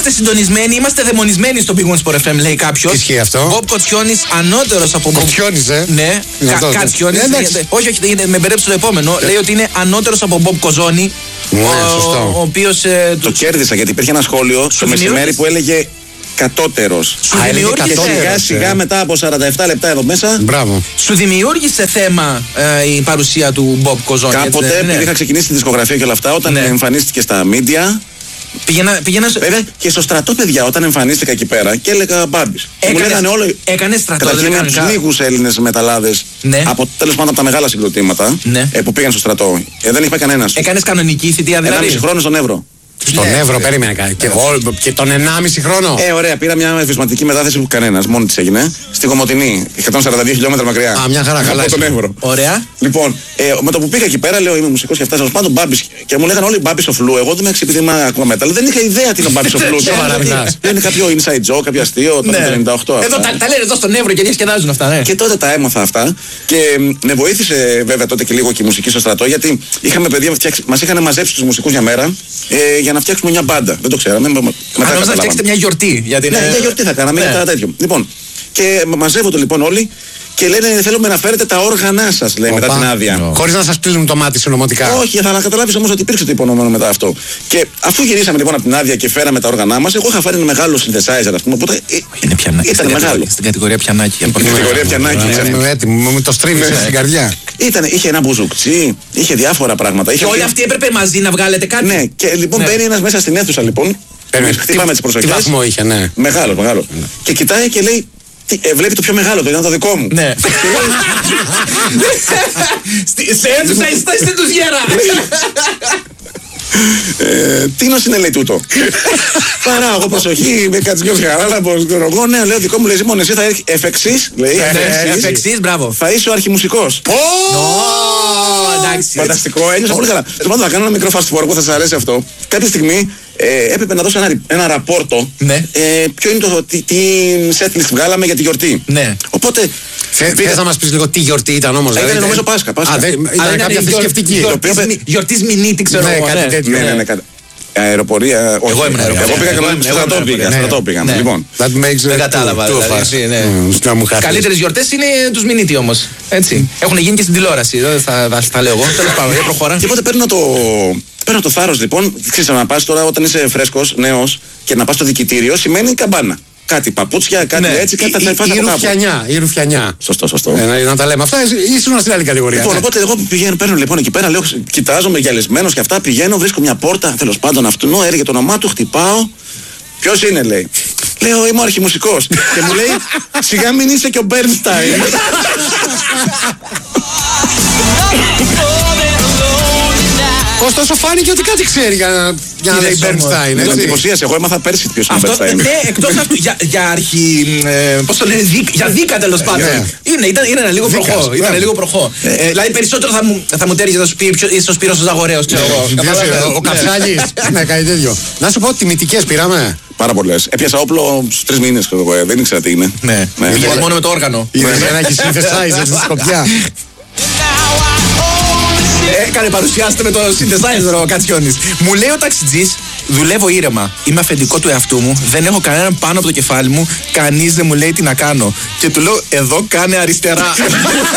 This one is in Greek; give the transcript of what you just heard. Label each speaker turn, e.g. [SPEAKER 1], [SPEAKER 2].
[SPEAKER 1] Είμαστε συντονισμένοι, είμαστε δαιμονισμένοι στο Big Wings Sport FM, λέει κάποιος.
[SPEAKER 2] Ισχύει αυτό.
[SPEAKER 1] Μπομπ Κοτσιόνης, ανώτερος από Μπομπ.
[SPEAKER 2] Κοτσιόνης,
[SPEAKER 1] Ναι, Κατσιόνης. Όχι, με μπερδέψει το επόμενο. Λέει ότι είναι ανώτερος από Μπομπ Κοζόνη.
[SPEAKER 2] Ναι, σωστό.
[SPEAKER 1] Ο οποίος.
[SPEAKER 3] Το κέρδισα γιατί υπήρχε ένα σχόλιο το μεσημέρι που έλεγε κατώτερος. Και σιγά σιγά μετά από 47 λεπτά εδώ μέσα.
[SPEAKER 2] Μπράβο.
[SPEAKER 1] Σου δημιούργησε θέμα η παρουσία του Μπομπ Κοζόνη.
[SPEAKER 3] Κάποτε, επειδή είχα ξεκινήσει τη δισκογραφία και όλα αυτά, όταν εμφανίστηκε στα media.
[SPEAKER 1] Πήγαινα.
[SPEAKER 3] Βέβαια και στο στρατό, παιδιά, όταν εμφανίστηκα εκεί πέρα και έλεγα Μπάμπης. Μου λέγανε όλο.
[SPEAKER 1] Έκανε στρατό.
[SPEAKER 3] Καταρχήν από τους λίγους Έλληνες μεταλλάδες.
[SPEAKER 1] Ναι.
[SPEAKER 3] Από τέλος πάντων από τα μεγάλα συγκροτήματα που πήγαν στο στρατό. Δεν είχε πάει κανένας.
[SPEAKER 1] Έκανες κανονική θητεία δηλαδή.
[SPEAKER 3] 1,5 χρόνο στον Εύρο.
[SPEAKER 2] Στον Εύρο, περίμενε κάτι. Και τον 1,5 χρόνο.
[SPEAKER 3] Ωραία, πήρα μια εφησματική μετάθεση που κανένας, μόνη της έγινε. Στη Κομοτηνή, 142 χιλιόμετρα μακριά.
[SPEAKER 2] Α, μια χαρά, καλά.
[SPEAKER 3] Από τον Εύρο.
[SPEAKER 1] Ωραία.
[SPEAKER 3] Λοιπόν, με το που πήγα εκεί πέρα, λέω είμαι μουσικός και αυτά, τέλος πάντων Μπάμπης. Και μου λέγανε όλοι Μπάμπης ο Φλου. Εγώ δεν με επειδή είμαι ακόμα μέταλλο. Δεν είχα ιδέα τι είναι ο Μπάμπης ο Φλου. Δεν είναι κάποιο inside joke, κάποιο αστείο, το 98.
[SPEAKER 1] Εδώ τα λένε εδώ στον Εύρο και διασκεδάζουν αυτά, ναι.
[SPEAKER 3] Και τότε τα έμαθα αυτά. Και με βοήθησε βέβαια τότε και λίγο και η μουσική στο στρατό, γιατί είχαμε παιδιά, μας είχαν μαζέψει τους μουσικούς για μέρα για να φτιάξουμε μια μπάντα. Δεν το ξέραμε.
[SPEAKER 1] Αν να φτιάξετε μια γιορτή.
[SPEAKER 3] Ναι, μια γιορτή θα κάναμε, για τέτοιο. Λοιπόν, και μαζεύονται λοιπόν όλοι και λένε θέλουμε να φέρετε τα όργανά σας, λέει, μετά την άδεια.
[SPEAKER 2] Χωρίς να σας κλείνουν το μάτι συνωμοτικά.
[SPEAKER 3] Όχι, θα καταλάβεις όμως ότι υπήρξε το υπονοούμενο μετά αυτό. Και αφού γυρίσαμε λοιπόν από την άδεια και φέραμε τα όργανά μας, εγώ είχα φέρει ένα μεγάλο synthesizer, ας πούμε. Οπότε
[SPEAKER 1] είναι πιανάκι.
[SPEAKER 3] Ήταν μεγάλο.
[SPEAKER 1] Στην κατηγορία πιανάκι.
[SPEAKER 3] Στην κατηγορία πιανάκι.
[SPEAKER 2] Έτοιμο, με το στρίβεις στην καρδιά.
[SPEAKER 3] Είχε ένα μπουζουκτσί, είχε διάφορα πράγματα.
[SPEAKER 1] Και όλοι αυτοί έπρεπε μαζί να βγάλετε κάτι.
[SPEAKER 3] Ναι, και λοιπόν μπαίνει ένας μέσα στην αίθουσα λοιπόν. Χτυπάμε τις προσοχές.
[SPEAKER 2] Τι βαθμό είχε, ναι.
[SPEAKER 3] Μεγάλο. Και κοιτάει και λέει. Βλέπει το πιο μεγάλο, το ήταν το δικό μου.
[SPEAKER 1] Ναι. Σε αίθουσα είστε τους γέρα.
[SPEAKER 3] Τίνος είναι λέει τούτο. Παρά εγώ προσοχή, με κατσιός χαράλαμπος, εγώ ναι, λέω δικό μου λέει Ζήμον, εσύ θα έρθει εφ' εξής, λέει.
[SPEAKER 1] Εφ' εξής, μπράβο.
[SPEAKER 3] Θα είσαι ο αρχιμουσικός.
[SPEAKER 1] Εντάξει.
[SPEAKER 3] Φανταστικό, ένιωσα πολύ καλά. Λοιπόν, θα κάνω ένα μικρό fast forward που θα σας αρέσει αυτό. Κάποια στιγμή έπρεπε να δώσω ένα ραπόρτο. Ποιο είναι το τι setlist βγάλαμε για τη γιορτή. Οπότε.
[SPEAKER 2] Θες να μας πεις λίγο τι γιορτή ήταν όμως?
[SPEAKER 3] Ήταν νομίζω Πάσχα.
[SPEAKER 2] Ήταν κάποια θρησκευτική.
[SPEAKER 1] Γιορτής Μινίτη, ξέρω εγώ.
[SPEAKER 2] Κάτι τέτοιο.
[SPEAKER 3] Ναι. Αεροπορία.
[SPEAKER 1] Εγώ ήμουν αεροπορία.
[SPEAKER 3] Εγώ πήγα στρατό πήγαμε. Λοιπόν.
[SPEAKER 1] Δεν κατάλαβα. Καλύτερες γιορτές είναι τους Μινίτη όμως. Έτσι. Έχουν γίνει και στην τηλεόραση. Δεν θα λέω εγώ. Τέλος πάντων, για προχώρα.
[SPEAKER 3] Και οπότε παίρνω το θάρρος λοιπόν. Ξέρεις να πας τώρα όταν είσαι φρέσκος, νέος και να πας στο δικητήριο σημαίνει καμπάνα. Κάτι παπούτσια, κάτι έτσι, κάτι θα φας από κάπου.
[SPEAKER 2] Η ρουφιανιά.
[SPEAKER 3] Σωστό.
[SPEAKER 2] Να τα λέμε αυτά, ήσουν στην άλλη κατηγορία.
[SPEAKER 3] Λοιπόν, οπότε εγώ παίρνω λοιπόν εκεί πέρα, λέω, κοιτάζομαι γυαλισμένος και αυτά, πηγαίνω, βρίσκω μια πόρτα, τέλος πάντων αυτού, έλεγε το όνομά του, χτυπάω. Ποιος είναι, λέει. Λέω, είμαι ο αρχιμουσικός. Και μου λέει, σιγά μην είσαι και ο Μπέρνσταϊν.
[SPEAKER 2] Ωστόσο φάνηκε ότι κάτι ξέρει για να λέει Μπέρνσταϊν.
[SPEAKER 3] Με εντυπωσίασε, εγώ έμαθα πέρσι ποιος είναι ο Μπέρνσταϊν.
[SPEAKER 1] Ναι, εκτός αυτού για αρχή, πώς το λένε, για δίκα τέλος πάντων. Ήταν λίγο προχώ. Δηλαδή περισσότερο θα μου τέριζε να σου πει είσαι ο Σπύρος ο Ζαγορέος, ξέρω εγώ.
[SPEAKER 2] Ο Καψάλης. Ναι, κάτι τέτοιο. Να σου πω, τιμητικές πήραμε.
[SPEAKER 3] Πάρα πολλές. Έπιασα όπλο στους 3 μήνες, δεν ήξερα τι είναι.
[SPEAKER 1] Ναι, μόνο με το όργανο.
[SPEAKER 2] Είδες να έχει synthesizer στη Σκοπιά.
[SPEAKER 1] Έκανε παρουσιάστε με το synthesizer ο Κατσιόνης. Μου λέει ο ταξιτζής, δουλεύω ήρεμα. Είμαι αφεντικό του εαυτού μου. Δεν έχω κανέναν πάνω από το κεφάλι μου. Κανείς δεν μου λέει τι να κάνω. Και του λέω, εδώ κάνε αριστερά.